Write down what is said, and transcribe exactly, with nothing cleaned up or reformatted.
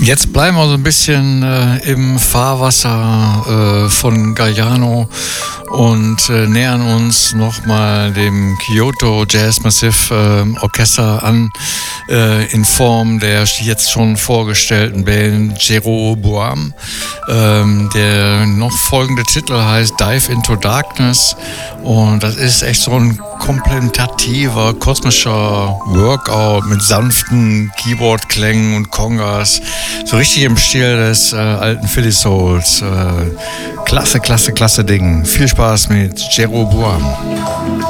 Jetzt bleiben wir so ein bisschen äh, im Fahrwasser äh, von Galliano und äh, nähern uns nochmal dem Kyoto Jazz Massive äh, Orchester an, äh, in Form der jetzt schon vorgestellten Band Jeroboam. Ähm, der noch folgende Titel heißt Dive into Darkness und das ist echt so ein komplementativer, kosmischer Workout mit sanften Keyboard-Klängen und Congas. So richtig im Stil des äh, alten Philly Souls. Äh, klasse, klasse, klasse Ding. Viel Spaß mit Jeroboam.